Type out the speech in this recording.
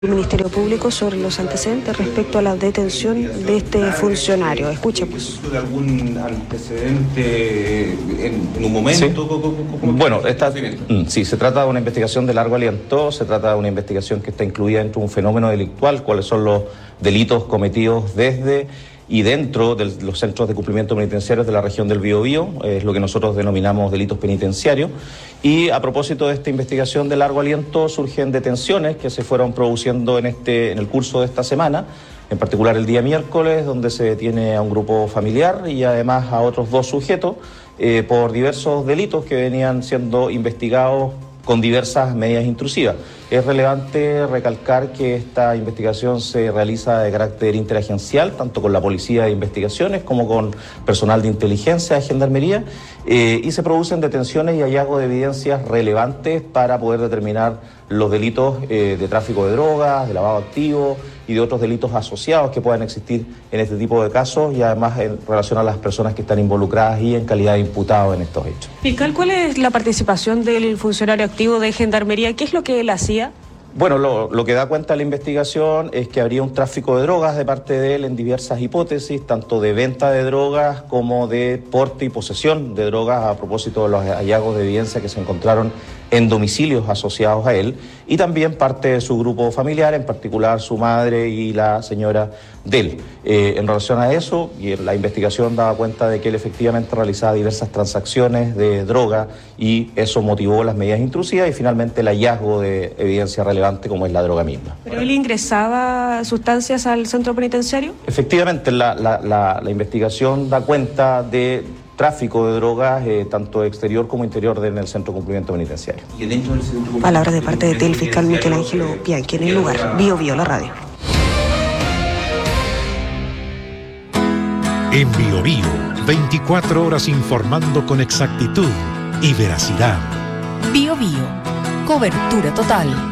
El Ministerio Público sobre los antecedentes respecto a la detención de este funcionario. Escuchemos. ¿De algún antecedente en un momento? Sí. Bueno, sí, se trata de una investigación de largo aliento, se trata de una investigación que está incluida dentro de un fenómeno delictual, cuáles son los delitos cometidos desde y dentro de los centros de cumplimiento penitenciarios de la región del Biobío, es lo que nosotros denominamos delitos penitenciarios. Y a propósito de esta investigación de largo aliento surgen detenciones que se fueron produciendo en el curso de esta semana, en particular el día miércoles, donde se detiene a un grupo familiar y además a otros 2 sujetos por diversos delitos que venían siendo investigados con diversas medidas intrusivas. Es relevante recalcar que esta investigación se realiza de carácter interagencial, tanto con la Policía de Investigaciones como con personal de inteligencia de Gendarmería, y se producen detenciones y hallazgos de evidencias relevantes para poder determinar los delitos de tráfico de drogas, de lavado activo y de otros delitos asociados que puedan existir en este tipo de casos, y además en relación a las personas que están involucradas y en calidad de imputados en estos hechos. Fiscal, ¿cuál es la participación del funcionario activo de Gendarmería? ¿Qué es lo que él hacía? Bueno, lo que da cuenta la investigación es que habría un tráfico de drogas de parte de él en diversas hipótesis, tanto de venta de drogas como de porte y posesión de drogas, a propósito de los hallazgos de evidencia que se encontraron en domicilios asociados a él, y también parte de su grupo familiar, en particular su madre y la señora de él. En relación a eso, y la investigación daba cuenta de que él efectivamente realizaba diversas transacciones de droga y eso motivó las medidas intrusivas y finalmente el hallazgo de evidencia relevante como es la droga misma. ¿Pero él ingresaba sustancias al centro penitenciario? Efectivamente, la investigación da cuenta de tráfico de drogas, tanto exterior como interior en el centro de cumplimiento penitenciario. Palabras de parte del fiscal Miquel Ángelo Bianchi en el lugar. Biobío, la radio. En Biobío, 24 horas informando con exactitud y veracidad. Biobío, cobertura total.